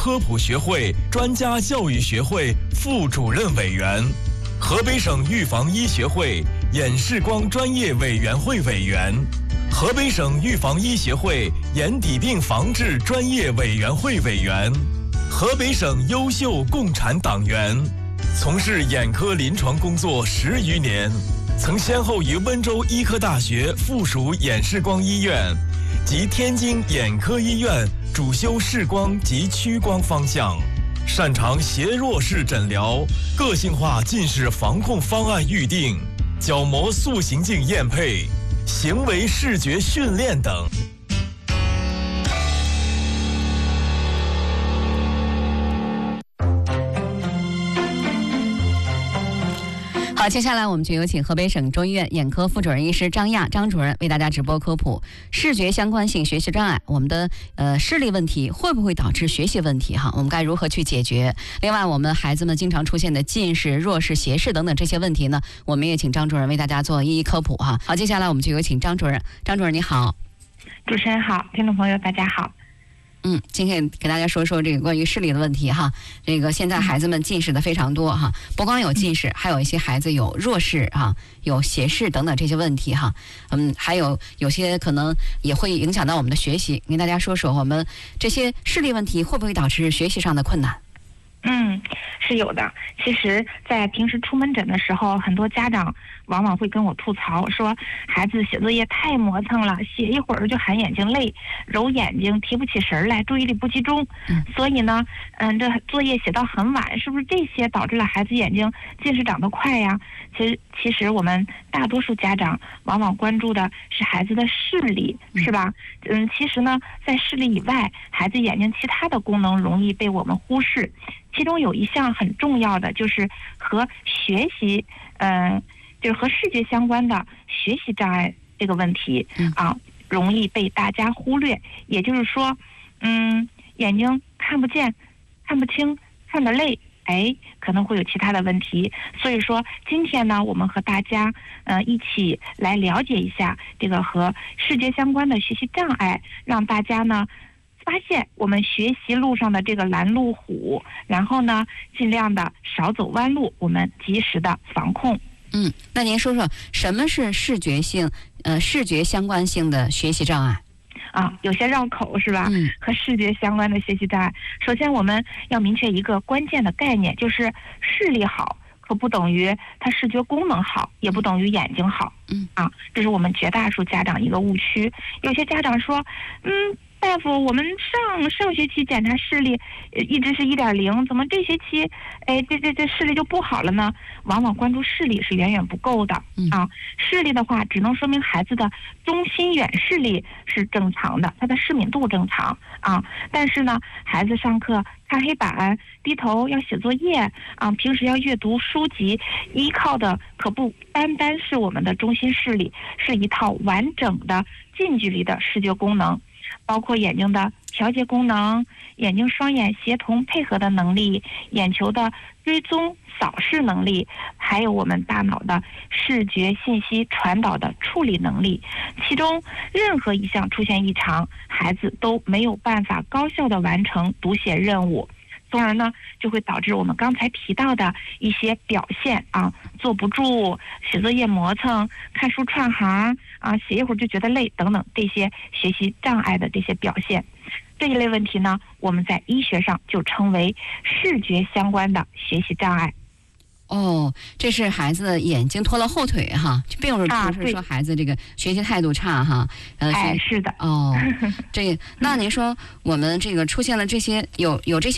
科普学会专家教育学会副主任委员，河北省预防医学会眼视光专业委员会委员，河北省预防医学会眼底病防治专业委员会委员，河北省优秀共产党员，从事眼科临床工作10余年，曾先后于温州医科大学附属眼视光医院及天津眼科医院主修视光及屈光方向，擅长斜弱视诊疗、个性化近视防控方案预定、角膜塑形镜验配、行为视觉训练等。 好，接下来我们就有请河北省中医院眼科副主任医师张亚张主任为大家直播科普视觉相关性学习障碍，我们的视力问题会不会导致学习问题哈？我们该如何去解决？另外，我们孩子们经常出现的近视、弱视、斜视等等这些问题呢，我们也请张主任为大家做一一科普哈。好，接下来我们就有请张主任。张主任你好。 主持人好，听众朋友大家好。 今天给大家说说这个关于视力的问题哈。这个现在孩子们近视的非常多哈，不光有近视，还有一些孩子有弱视哈，有斜视等等这些问题哈。还有些可能也会影响到我们的学习。跟大家说说我们这些视力问题会不会导致学习上的困难？ 是有的。其实在平时出门诊的时候，很多家长往往会跟我吐槽说，孩子写作业太磨蹭了，写一会儿就喊眼睛累，揉眼睛提不起神来，注意力不集中。所以呢这作业写到很晚，是不是这些导致了孩子眼睛近视长得快呀？其实我们大多数家长往往关注的是孩子的视力，是吧？其实呢，在视力以外，孩子眼睛其他的功能容易被我们忽视。其中有一项很重要的，就是和学习，就是和视觉相关的学习障碍这个问题容易被大家忽略。也就是说，眼睛看不见、看不清、看得累，可能会有其他的问题。所以说，今天呢，我们和大家一起来了解一下这个和视觉相关的学习障碍，让大家呢发现我们学习路上的这个拦路虎，然后呢尽量的少走弯路，我们及时的防控。 那您说说什么是视觉相关性的学习障碍？ 有些绕口是吧？和视觉相关的学习障碍，首先我们要明确一个关键的概念，就是视力好可不等于它视觉功能好，也不等于眼睛好。这是我们绝大多数家长一个误区。有些家长说，大夫，我们上学期检查视力一直是1.0，怎么这学期这视力就不好了呢？往往关注视力是远远不够的。视力的话只能说明孩子的中心远视力是正常的，他的视敏度正常但是呢，孩子上课看黑板、低头要写作业平时要阅读书籍，依靠的可不单单是我们的中心视力，是一套完整的近距离的视觉功能，包括眼睛的调节功能、眼睛双眼协同配合的能力、眼球的追踪扫视能力，还有我们大脑的视觉信息传导的处理能力。其中任何一项出现异常，孩子都没有办法高效地完成读写任务，从而呢就会导致我们刚才提到的一些表现坐不住、写作业磨蹭、看书串行写一会儿就觉得累等等这些学习障碍的这些表现。这一类问题呢，我们在医学上就称为视觉相关的学习障碍。 这是孩子的眼睛拖了后腿哈，并不是说孩子这个学习态度差哈。 是的。 那您说我们这个出现了这些有这些